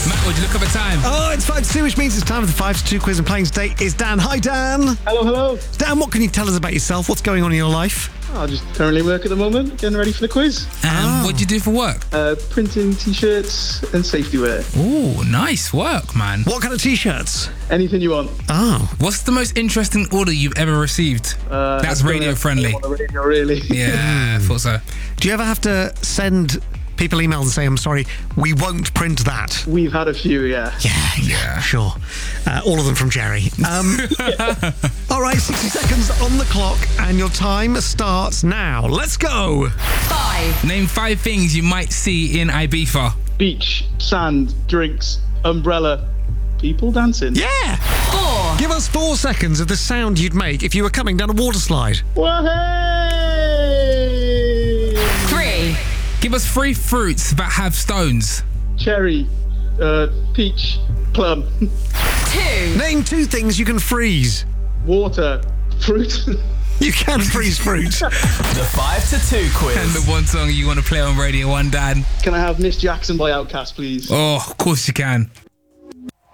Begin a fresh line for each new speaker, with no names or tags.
Matt, would you look up a time?
Oh, it's 5 to 2, which means it's time for the 5 to 2 quiz, and playing today is Dan. Hi, Dan.
Hello.
Dan, what can you tell us about yourself? What's going on in your life?
I just currently work at the moment, getting ready for the quiz.
What do you do for work?
Printing t-shirts and safety wear.
Ooh, nice work, man.
What kind of T-shirts?
Anything you want.
Oh.
What's the most interesting order you've ever received? That's radio friendly.
On the radio, really.
Yeah, I thought so.
Do you ever have to send people emails and say, I'm sorry, we won't print that?
We've had a few, yeah.
Yeah, sure. All of them from Jerry. All right, 60 seconds on the clock, and your time starts now. Let's go.
5.
Name 5 things you might see in Ibiza.
Beach, sand, drinks, umbrella, people dancing.
Yeah.
4.
Give us 4 seconds of the sound you'd make if you were coming down a water slide.
Wahey!
3.
Give us 3 fruits that have stones.
Cherry, peach, plum,
2.
Name 2 things you can freeze.
water, fruit.
You can freeze fruit.
The 5 to 2 quiz.
And the one song you want to play on Radio 1, Dan?
Can I have Miss Jackson by Outkast, please?
Oh, of course you can.